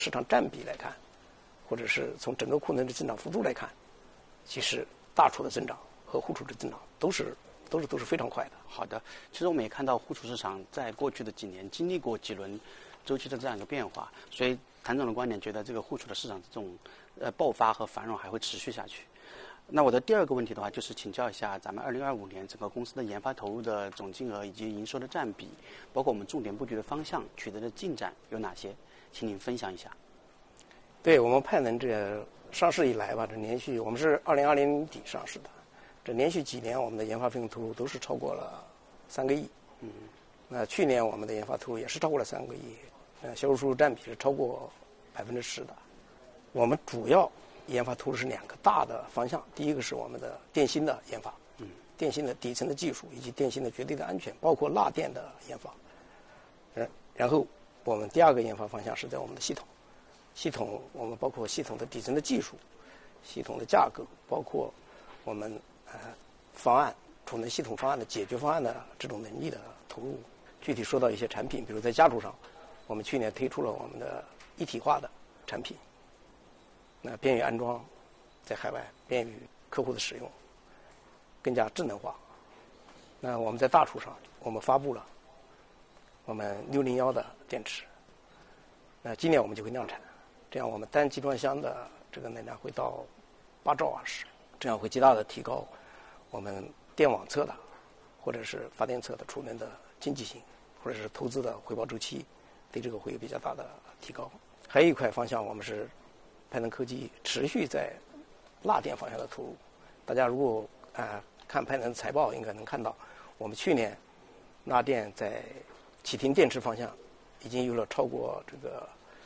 市场占比来看，或者是从整个库存的增长幅度来看，其实大储的增长和户储的增长都是非常快的。 好的，其实我们也看到户储市场在过去的几年经历过几轮周期的这样一个变化，所以谭总的观点觉得这个户储的市场这种爆发和繁荣还会持续下去。那我的第二个问题的话，就是请教一下咱们2025年整个公司的研发投入的总金额以及营收的占比，包括我们重点布局的方向、取得的进展有哪些，请您分享一下。 对，我们派能这上市以来吧，这连续我们是2020年底上市的，这连续几年我们的研发费用投入都是超过了3个亿。那去年我们的研发投入也是超过了3个亿，销售收入占比是超过10%的。我们主要研发投入是2个大的方向，第一个是我们的电芯的研发，电芯的底层的技术以及电芯的绝对的安全，包括蜡电的研发。然后我们第二个研发方向是在我们的系统我们包括系统的底层的技术、系统的架构，包括我们方案储能系统方案的解决方案的这种能力的投入。具体说到一些产品，比如在家储上，我们去年推出了我们的一体化的产品，那便于安装，在海外便于客户的使用，更加智能化。那我们在大储上，我们发布了我们601的电池，那今年我们就会量产，这样我们单集装箱的这个能量会到8兆瓦时，这样会极大的提高我们电网侧的或者是发电侧的储能的经济性，或者是投资的回报周期，对这个会有比较大的提高。还有一块方向，我们是派能科技持续在蜡电方向的投入。大家如果看派能的财报，应该能看到，我们去年蜡电在启停电池方向已经有了超过这个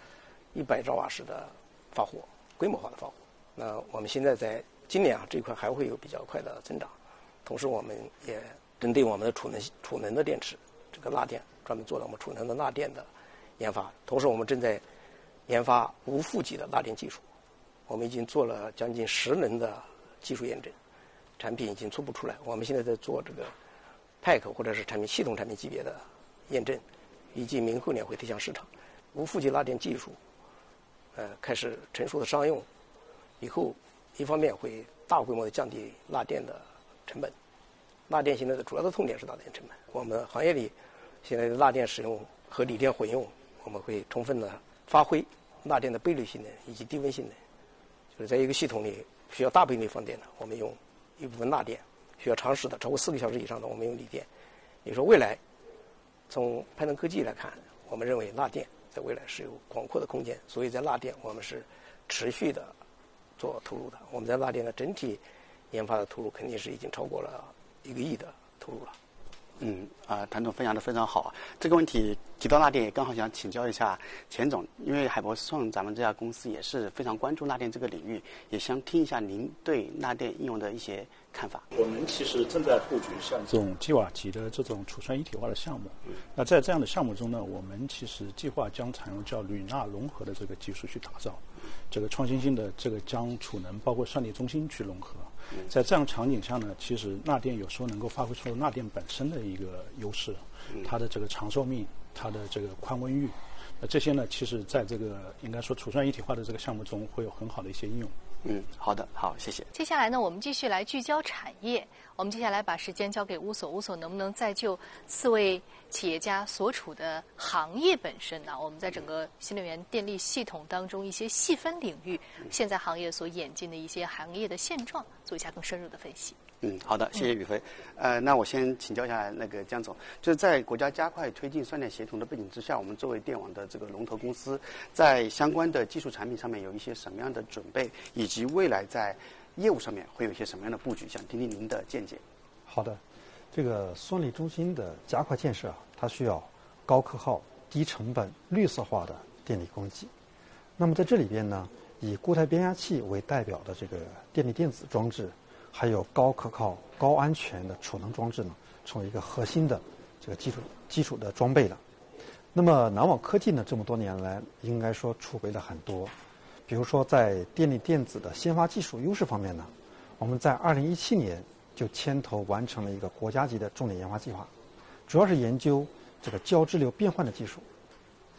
100兆瓦时的发货，规模化的发货。那我们现在在今年这一块还会有比较快的增长。同时，我们也针对我们的储能的电池，这个蜡电专门做了我们储能的蜡电的研发。同时，我们正在研发无负极的蜡电技术，我们已经做了将近10轮的技术验证，产品已经初步出来。我们现在在做这个 PACK 或者是系统产品级别的验证，预计明后年会推向市场。无负极蜡电技术，开始成熟的商用以后，一方面会大规模的降低蜡电的成本。蜡电现在的主要的痛点是蜡电成本。我们行业里现在的蜡电使用和锂电混用，我们会充分的发挥蜡电的倍率性能以及低温性能。就是在一个系统里需要大倍率放电的，我们用一部分蜡电；需要长时的超过4个小时以上的，我们用锂电。也就是说，未来从派能科技来看，我们认为蜡电在未来是有广阔的空间，所以在蜡电我们是持续的做投入的。我们在蜡电的整体研发的投入肯定是已经超过了1个亿的投入了。 谭总分享的非常好啊。这个问题提到蜡电，也刚好想请教一下钱总，因为海博创咱们这家公司也是非常关注蜡电这个领域，也想听一下您对蜡电应用的一些看法。 我们其实正在布局像这种基瓦级的这种储算一体化的项目。那在这样的项目中呢，我们其实计划将采用叫铝钠融合的这个技术去打造这个创新性的这个将储能包括算力中心去融合。在这样场景下呢，其实钠电有时候能够发挥出钠电本身的一个优势，它的这个长寿命，它的这个宽温域，那这些呢，其实在这个应该说储算一体化的这个项目中会有很好的一些应用。 好的，好，谢谢。 接下来呢，我们继续来聚焦产业。我们接下来把时间交给乌索，乌索能不能再就4位企业家所处的行业本身呢？我们在整个新能源电力系统当中一些细分领域，现在行业所演进的一些行业的现状，做一下更深入的分析。 好的，谢谢宇飞。那我先请教一下那个江总，就是在国家加快推进算电协同的背景之下，我们作为电网的这个龙头公司，在相关的技术产品上面有一些什么样的准备，以及未来在业务上面会有一些什么样的布局？想听听您的见解。 好的，这个算力中心的加快建设它需要高可靠、低成本、绿色化的电力供给。那么在这里边呢，以固态变压器为代表的这个电力电子装置，还有高可靠、高安全的储能装置呢，成为一个核心的这个基础的装备了。那么南网科技呢，这么多年来应该说储备了很多，比如说在电力电子的先发技术优势方面呢，我们在2017年就牵头完成了一个国家级的重点研发计划，主要是研究这个交织流变换的技术。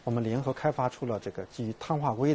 我们联合开发出了这个基于碳化硅